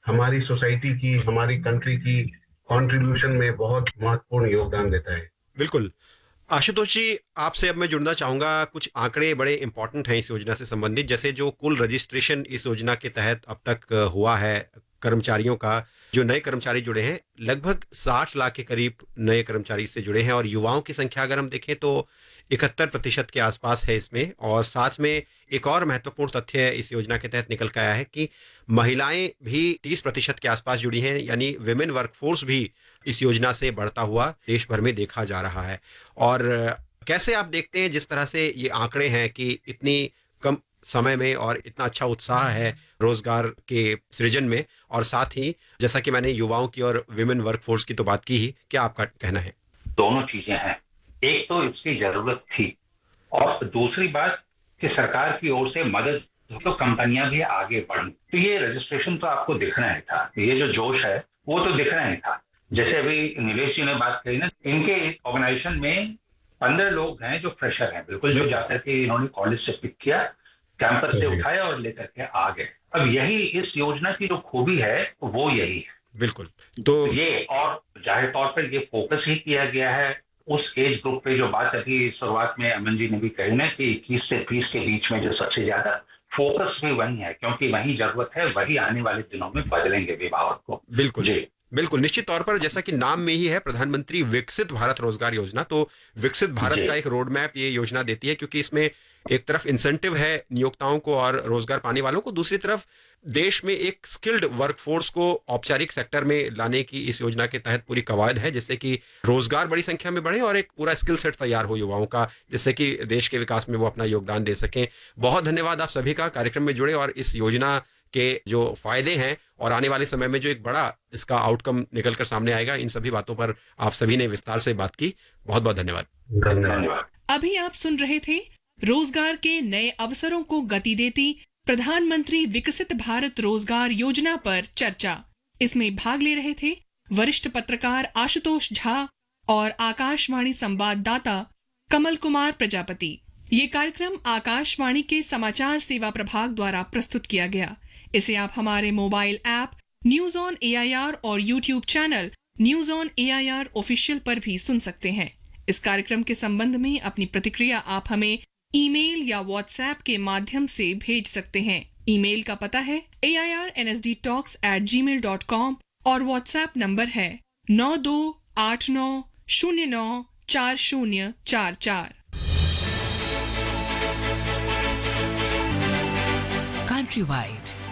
हमारी सोसाइटी की, हमारी कंट्री की कंट्रीब्यूशन में बहुत महत्वपूर्ण योगदान देता है। बिल्कुल। आशुतोष जी, आपसे अब मैं जुड़ना चाहूँगा। कुछ आंकड़े बड़े इंपॉर्टेंट हैं इस योजना से संबंधित, जैसे जो कुल रजिस्ट्रेशन इस योजना के तहत अब तक हुआ है कर्मचारियों का, जो नए कर्मचारी जुड़े हैं, लगभग 60 लाख के करीब नए कर्मचारी इससे जुड़े हैं, और युवाओं की संख्या अगर हम देखें तो 71% के आसपास है इसमें। और साथ में एक और महत्वपूर्ण तथ्य इस योजना के तहत निकल के आया है कि महिलाएं भी 30% के आसपास जुड़ी हैं, यानी विमेन वर्कफोर्स भी इस योजना से बढ़ता हुआ देश भर में देखा जा रहा है। और कैसे आप देखते हैं जिस तरह से ये आंकड़े हैं कि इतनी कम समय में और इतना अच्छा उत्साह है रोजगार के सृजन में, और साथ ही जैसा कि मैंने युवाओं की और विमेन वर्कफोर्स की तो बात की ही, क्या आपका कहना है? दोनों चीजें हैं। एक तो इसकी जरूरत थी, और दूसरी बात कि सरकार की ओर से मदद, तो कंपनियां भी आगे बढ़ी। तो ये रजिस्ट्रेशन तो आपको दिखना ही था, ये जो जोश है वो तो दिखना ही था। जैसे अभी निवेश जी ने बात कही ना, इनके ऑर्गेनाइजेशन में 15 लोग हैं जो फ्रेशर हैं, बिल्कुल, जो जाकर के इन्होंने कॉलेज से पिक किया, कैंपस से उठाया और लेकर के आ गए। अब यही इस योजना की जो खूबी है वो यही है। बिल्कुल। तो ये, और जाहिर तौर पर ये फोकस ही किया गया है उस एज ग्रुप पे, जो बात अभी शुरुआत में अमन जी ने भी कही ना कि 21 से 30 के बीच में जो सबसे ज्यादा फोकस भी वही है, क्योंकि वही जरूरत है, वही आने वाले दिनों में बदलेंगे विभाग को। बिल्कुल जी बिल्कुल, निश्चित तौर पर जैसा कि नाम में ही है, प्रधानमंत्री विकसित भारत रोजगार योजना, तो विकसित भारत जी का एक रोड मैप ये योजना देती है, क्योंकि इसमें एक तरफ इंसेंटिव है नियोक्ताओं को और रोजगार पाने वालों को, दूसरी तरफ देश में एक स्किल्ड वर्कफोर्स को औपचारिक सेक्टर में लाने की इस योजना के तहत पूरी कवायद है, जिससे कि रोजगार बड़ी संख्या में बढ़े और एक पूरा स्किल सेट तैयार हो युवाओं का, जिससे कि देश के विकास में वो अपना योगदान दे सकें। बहुत धन्यवाद आप सभी का कार्यक्रम में जुड़े, और इस योजना के जो फायदे हैं और आने वाले समय में जो एक बड़ा इसका आउटकम निकलकर सामने आएगा, इन सभी बातों पर आप सभी ने विस्तार से बात की। बहुत बहुत धन्यवाद। धन्यवाद। अभी आप सुन रहे थे रोजगार के नए अवसरों को गति देती प्रधानमंत्री विकसित भारत रोजगार योजना पर चर्चा। इसमें भाग ले रहे थे वरिष्ठ पत्रकार आशुतोष झा और आकाशवाणी संवाददाता कमल कुमार प्रजापति। ये कार्यक्रम आकाशवाणी के समाचार सेवा प्रभाग द्वारा प्रस्तुत किया गया। इसे आप हमारे mobile app news on AIR और YouTube channel news on AIR official पर भी सुन सकते हैं। इस कार्यक्रम के संबंध में अपनी प्रतिक्रिया आप हमें ईमेल या व्हाट्सएप के माध्यम से भेज सकते हैं। ईमेल का पता है airnsdtalks@gmail.com और व्हाट्सएप नंबर है 9289094044। Countrywide